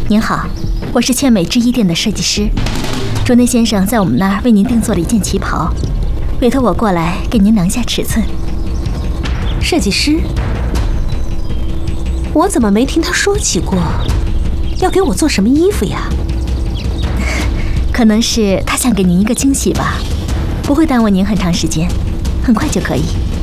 您好，我是倩美制衣店的设计师，竹内先生在我们那儿为您定做了一件旗袍，委托我过来给您量下尺寸。 设计师？我怎么没听他说起过要给我做什么衣服呀？ 可能是他想给您一个惊喜吧，不会耽误您很长时间，很快就可以。